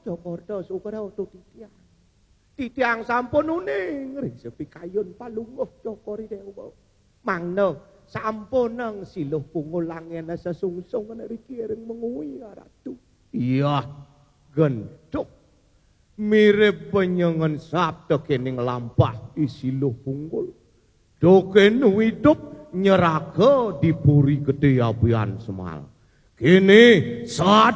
Jakarta sukra utuh titiang. Titiang sampun uning ring sepi kayun palunguh cokori dewa. Mangno sampun nang siluh pungul langena sesungsung nriki ring mengui ratu. Iya, genduk. Mirip penyengen sabda kening lampah isiluh pungul. Doken hidup nyeraga dipuri gede abian semal. Kini saat